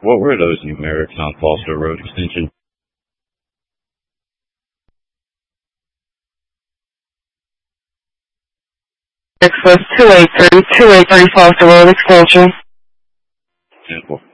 What were those numerics on Foster Road Extension? Express 283 Foster Road Extension. Simple.